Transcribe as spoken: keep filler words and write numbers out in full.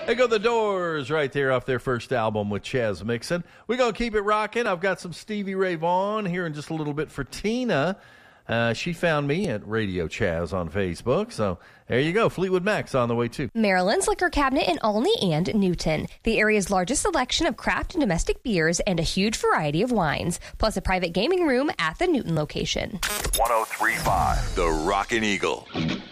There go the Doors right there off their first album with Chaz Mixon. We're going to keep it rocking. I've got some Stevie Ray Vaughan here in just a little bit for Tina. Uh, she found me at Radio Chaz on Facebook. So there you go. Fleetwood Mac's on the way, too. Maryland's Liquor Cabinet in Olney and Newton. The area's largest selection of craft and domestic beers and a huge variety of wines, plus a private gaming room at the Newton location. one oh three point five The Rockin' Eagle.